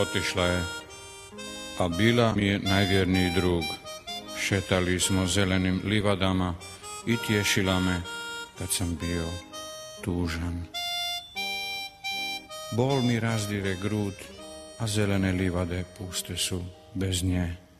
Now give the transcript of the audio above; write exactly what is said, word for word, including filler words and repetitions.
Otišla je, a bila mi je najvjerniji drug. Šetali smo zelenim livadama i tješila me kad sam bio tužan. Bol mi razdire grud, a zelene livade puste su bez nje.